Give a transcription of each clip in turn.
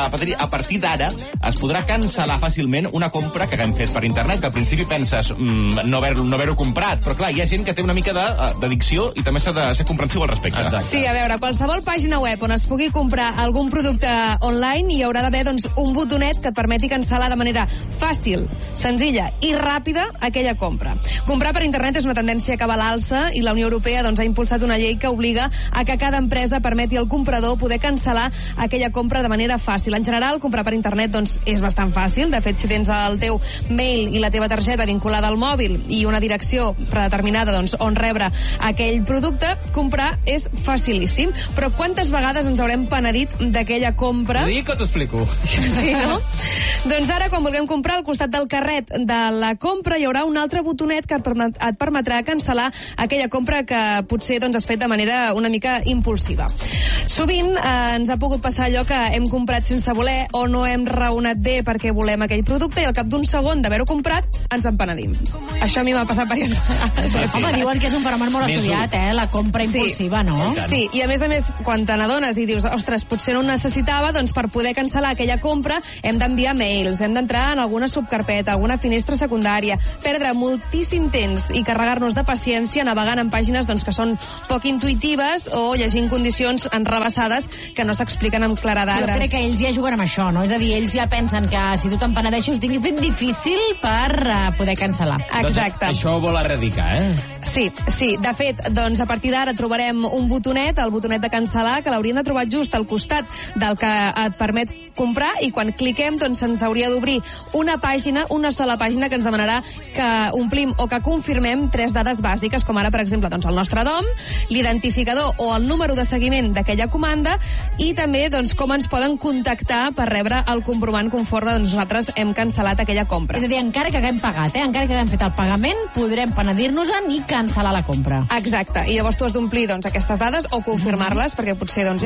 a partir d'ara es podrà cancel·lar fàcilment una compra que haguem fet per internet, que al principi penses no haver-ho comprat, però clar, hi ha gent que té una mica d'addicció i també s'ha de ser comprensiu al respecte. Exacte. Sí, a veure, qualsevol pàgina web on es pugui comprar algun producte online hi haurà d'haver doncs, un botonet que et permeti cancel·lar de manera fàcil, senzilla i ràpida aquella compra. Comprar per internet és una tendència que va a l'alça i la Unió Europea doncs, ha impulsat una llei que obliga a que cada empresa permeti al comprador poder cancel·lar aquella compra de manera fàcil. En general, comprar per internet doncs, és bastant fàcil. De fet, si tens el teu mail i la teva targeta vinculada al mòbil i una direcció predeterminada doncs, on rebre aquell producte, comprar és facilíssim. Però quantes vegades ens haurem penedit d'aquella compra? T'ho dic o t'ho explico? Sí, no? Doncs ara, quan vulguem comprar, al costat del carret de la compra hi haurà un altre botonet que et permetrà cancel·lar aquella compra que potser doncs, has fet de manera una mica impulsiva. Sovint ens ha pogut passar allò que hem comprat sense voler o no hem raonat bé perquè volem aquell producte i al cap d'un segon d'haver-ho comprat ens en penedim. Això a mi m'ha passat diverses vegades. Sí. Home, diuen que és un fenomen molt estudiat, la compra impulsiva, no? Sí, i a més, quan te n'adones i dius, ostres, potser no ho necessitava, doncs per poder cancel·lar aquella compra hem d'enviar mails, hem d'entrar en alguna subcarpeta, alguna finestra secundària, perdre moltíssim temps i carregar-nos de paciència navegant en pàgines doncs, que són poc intuïtives o llegint condicions enrevessades que no s'expliquen amb claredat. Però crec que ells ja juguen amb això, no? És a dir, ells ja pensen que si tu te'n penedeixes ho tinguis ben difícil per poder cancel·lar. Exacte. Doncs això ho vol erradicar, Sí. De fet, doncs a partir d'ara trobarem un botonet, el botonet de cancel·lar, que l'hauríem de trobar just al costat del que et permet comprar i quan cliquem doncs se'ns hauria d'obrir una pàgina, una sola pàgina que ens demanarà que omplim o que confirmem 3 dades bàsiques, com ara, per exemple, doncs, el nostre nom, l'identificador o el número de seguiment d'aquella comanda i també doncs, com ens poden contactar per rebre el comprovant conforme doncs, nosaltres hem cancel·lat aquella compra. És a dir, encara que haguem pagat, encara que haguem fet el pagament, podrem penedir-nos-en i cancel·lar la compra. Exacte, i llavors tu has d'omplir doncs, aquestes dades o confirmar-les perquè potser doncs,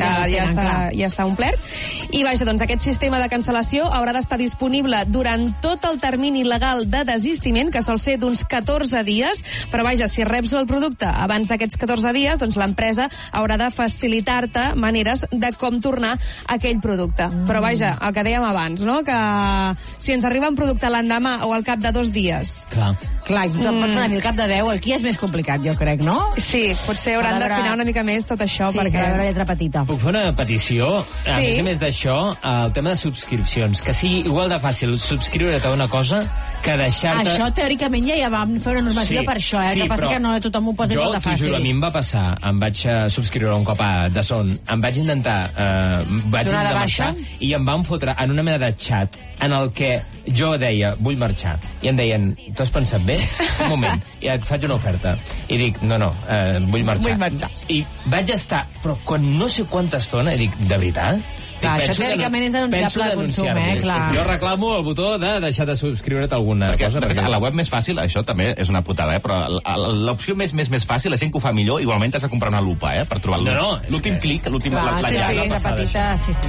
ja està omplert. I vaja, doncs, aquest sistema de cancel·lació haurà d'estar disponible durant tot el termini legal de desistiment, que sol ser d'uns 14 dies, però vaja, si reps el producte abans d'aquests 14 dies, doncs l'empresa haurà de facilitar-te maneres de com tornar aquell producte. Però vaja, el que dèiem abans, no? Que si ens arriba un producte l'endemà o al cap de 2 dies... Clar, i pots anar al cap de 10, aquí és més complicat, jo crec, no? Sí, potser hauran d'afinar una mica més tot això. Sí, perquè... per veure lletra petita. Puc fer una petició? A més d'això, el tema de subscripcions, que sigui igual de fàcil subscriure't a una cosa que deixar-te... Això, teòricament, ja vam fer una normativa per això, que passa que no tothom ho posa igual de fàcil. Jo t'ho juro, a mi em va passar, em vaig subscriure un cop a DAZN, em vaig intentar marxar i em van fotre en una mena de xat en el que jo deia, vull marxar, i em deien, t'ho has pensat bé? Un moment, i et faig una oferta. I dic, no, vull marxar. I vaig estar, però quan no sé quanta estona, i dic, de veritat? Clar, això teòricament és denunciable al consum, clar. Jo reclamo el botó de deixar de subscriure't a alguna cosa. Perquè a la web més fàcil, això també és una putada, però l'opció més fàcil, la gent que ho fa millor, igualment has de comprar una lupa, per trobar l'últim clic, l'últim... Sí, de petita, sí.